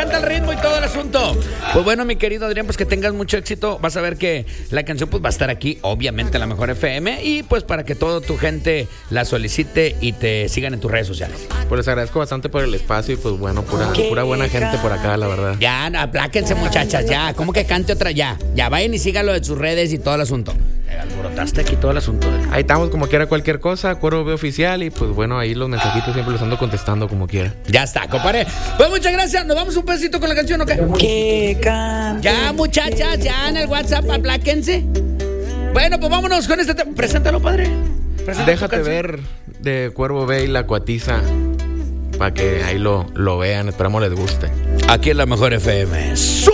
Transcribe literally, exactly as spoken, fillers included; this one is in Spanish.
canta el ritmo y todo el asunto. Pues bueno, mi querido Adrián, pues que tengas mucho éxito. Vas a ver que la canción pues va a estar aquí, obviamente, en la Mejor F M. Y pues para que toda tu gente la solicite y te sigan en tus redes sociales. Pues les agradezco bastante por el espacio y pues bueno, pura, pura buena gente por acá, la verdad. Ya, apláquense, muchachas, ya. ¿Cómo que cante otra? Ya. Ya, vayan y síganlo de sus redes y todo el asunto. Eh, alborotaste aquí todo el asunto. De... Ahí estamos como quiera cualquier cosa, Cuervo B Oficial y pues bueno, ahí los mensajitos siempre los ando contestando como quiera. Ya está, compadre. Pues muchas gracias. ¿Nos vamos un pedacito con la canción o qué? Que cante. Ya, muchachas, ya en el WhatsApp, apláquense. Bueno, pues vámonos con este tema. Preséntalo, padre. Preséntalo. Déjate ver de Cuervo B y La Cuatiza para que ahí lo, lo vean. Esperamos les guste. Aquí en la Mejor F M.